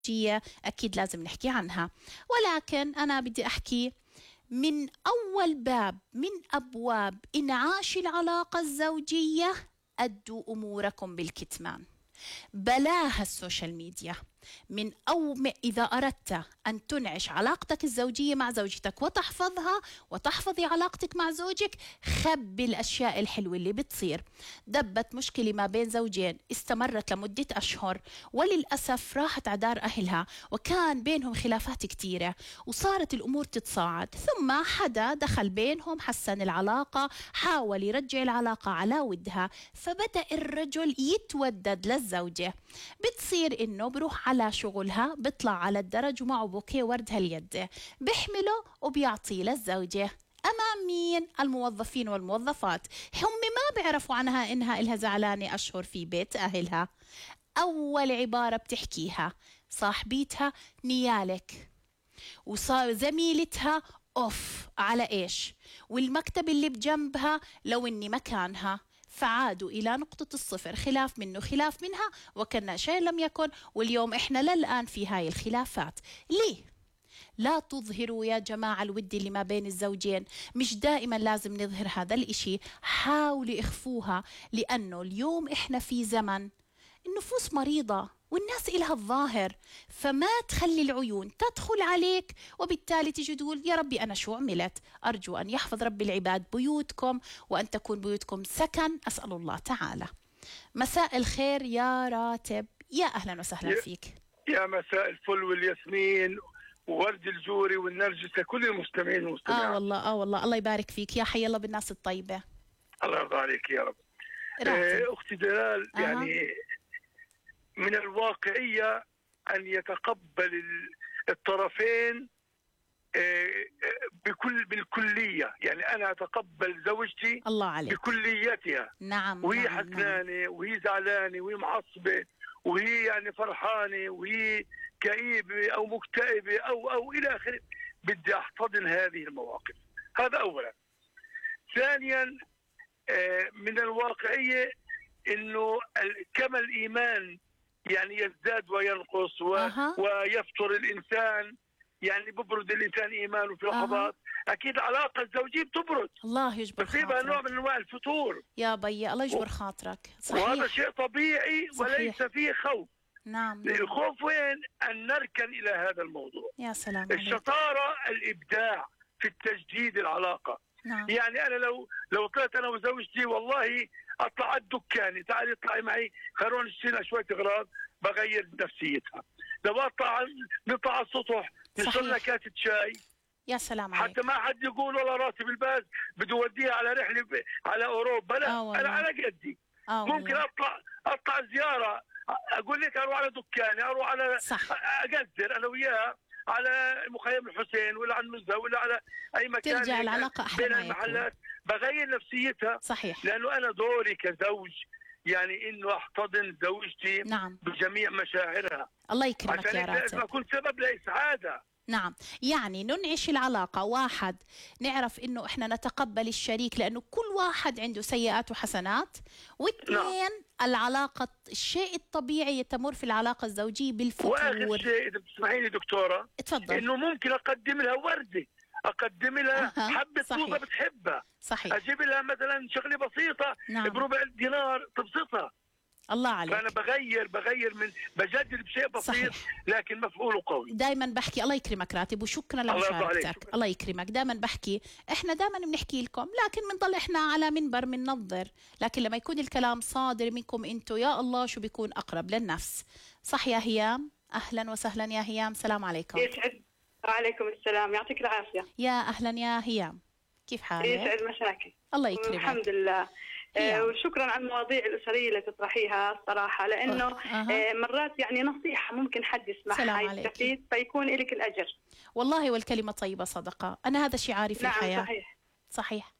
أكيد لازم نحكي عنها، ولكن أنا بدي أحكي من أول باب من أبواب إنعاش العلاقة الزوجية: أدوا أموركم بالكتمان. بلاها السوشيال ميديا. إذا أردت أن تنعش علاقتك الزوجية مع زوجتك وتحفظها وتحفظي علاقتك مع زوجك، خبي الأشياء الحلوة اللي بتصير. دبت مشكلة ما بين زوجين استمرت لمدة أشهر، وللأسف راحت عدار أهلها وكان بينهم خلافات كتيرة وصارت الأمور تتصاعد، ثم حدا دخل بينهم حسن العلاقة، حاول يرجع العلاقة على ودها، فبدأ الرجل يتودد للزوجة. بتصير إنه بروح على شغلها، بيطلع على الدرج ومعه بوكيه ورد هاليد، بيحمله وبيعطيه للزوجة أمام مين؟ الموظفين والموظفات. هم ما بيعرفوا عنها إنها إلها زعلانة أشهر في بيت أهلها. أول عبارة بتحكيها صاحبيتها: نيالك، وصار زميلتها: أوف على إيش، والمكتب اللي بجنبها لو إني مكانها. فعادوا إلى نقطة الصفر، خلاف منه خلاف منها وكأن شيء لم يكن، واليوم إحنا للآن في هاي الخلافات. ليه؟ لا تظهروا يا جماعة الود اللي ما بين الزوجين. مش دائما لازم نظهر هذا الإشي، حاولوا اخفوها، لأنه اليوم إحنا في زمن النفوس مريضة والناس إلها الظاهر، فما تخلي العيون تدخل عليك وبالتالي تجي تقول يا ربي أنا شو عملت. أرجو أن يحفظ رب العباد بيوتكم وأن تكون بيوتكم سكن، أسأل الله تعالى. مساء الخير يا راتب، يا أهلا وسهلا فيك. يا مساء الفل والياسمين وورد الجوري والنرجسة، كل المستمعين والمستمعات. والله الله يبارك فيك، يا حي الله بالناس الطيبة. الله يرضى عليك يا رب. أختي دلال، يعني من الواقعية أن يتقبل الطرفين بالكلية. يعني أنا أتقبل زوجتي الله عليك بكليتها. نعم، وهي حزنانة وهي زعلانة وهي معصبة وهي يعني فرحانة وهي كئيبة أو مكتئبة أو إلى آخره. بدي أحتضن هذه المواقف، هذا أولا. ثانيا، من الواقعية إنه كما الإيمان يعني يزداد وينقص ويفتر الإنسان، يعني ببرد الإنسان إيمانه في لحظات. أكيد العلاقة الزوجية بتبرد، الله يجبر خاطرك، بصيبها نوع من أنواع الفتور يا بي، الله يجبر خاطرك. صحيح. وهذا شيء طبيعي وليس فيه خوف. نعم. الخوف وين؟ أن نركن إلى هذا الموضوع. يا سلام عليك. الشطارة الإبداع في التجديد العلاقة. نعم. يعني أنا لو طلعت أنا وزوجتي والله أطلع على الدكان، تعالي اطلعي معي خلونا نشتري شوية أغراض، بغير نفسيتها. لو نطلع على السطح نشرب لنا كاسة شاي، يا سلام عليك، حتى ما حد يقول والله راتب الباز بده يوديها على رحلة على أوروبا. لا، أنا على قدي. ممكن أطلع زيارة، أقول لك أروح على دكاني، أروح على أقدر أنا وياها على مخيم الحسين ولا على النزهة ولا على أي مكان، ترجع العلاقة أحلى بين المحلات، بغير نفسيتها. صحيح. لأنه أنا دوري كزوج يعني إنه أحتضن زوجتي نعم. بجميع مشاعرها. الله يكرمك يا راتب، عشان أكون سبب لإسعادها. نعم، يعني ننعش العلاقة. واحد، نعرف إنه إحنا نتقبل الشريك لأنه كل واحد عنده سيئات وحسنات. واثنين، العلاقة الشيء الطبيعي تمر في العلاقة الزوجية بالفتور. وآخر شيء إذا بتسمحيني دكتورة، اتفضل. إنه ممكن أقدم لها وردة، أقدم لها حبة طوبة بتحبها. صحيح. أجيب لها مثلا شغلة بسيطة بربع دينار تبسطها. الله عليك. فأنا بغير من بجدد بشيء بسيط. صحيح. لكن مفعوله قوي. دائما بحكي، الله يكرمك راتب وشكرا لمشاركتك. الله يكرمك. دائما بحكي احنا دائما بنحكي لكم، لكن بنضل احنا على منبر بننظر، لكن لما يكون الكلام صادر منكم انتم يا الله شو بيكون اقرب للنفس. صح يا هيام؟ اهلا وسهلا يا هيام، سلام عليكم. يسعد. وعليكم السلام، يعطيك العافية. يا اهلا يا هيام، كيف حالك؟ يسعد مساكي. الله يكرمك. الحمد لله. وشكرا على المواضيع الأسرية اللي تطرحيها الصراحة، لأنه مرات يعني نصيحة ممكن حد يسمعها يستفيد فيكون لك الأجر. والله والكلمة طيبة صدقة، أنا هذا شعاري في الحياة. نعم صحيح.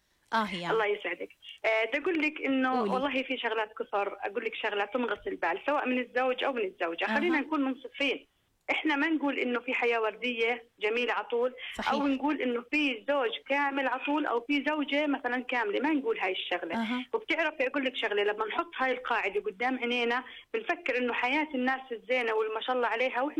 هي. الله يسعدك. بدي أقول لك إنه والله في شغلات كثر، أقول لك شغلات تنغص البال سواء من الزوج أو من الزوجة. خلينا نكون منصفين. احنا ما نقول انه في حياه ورديه جميله على طول، او نقول انه في زوج كامل على طول، او في زوجه مثلا كامله، ما نقول هاي الشغله. وبتعرفي اقول لك شغله، لما نحط هاي القاعده قدام عينينا بنفكر انه حياه الناس الزينه والما شاء الله عليها،